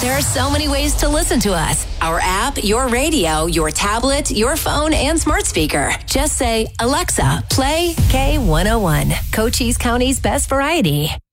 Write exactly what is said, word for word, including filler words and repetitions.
There are so many ways to listen to us. Our app, your radio, your tablet, your phone, and smart speaker. Just say, Alexa, play K one oh one, Cochise County's best variety.